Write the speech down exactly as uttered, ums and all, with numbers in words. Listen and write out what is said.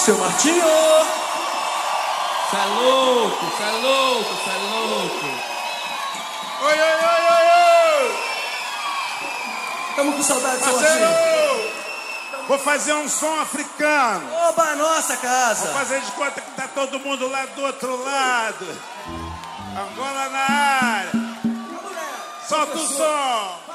seu Martinho! Cê é louco, cê é louco, cê é louco. Oi, oi, oi, oi, oi! Tamo com saudade, seu Parceiro! Martinho! Vou fazer um som africano. Oba, nossa casa! Vou fazer de conta que tá todo mundo lá do outro lado. Angola na área. Solta o som!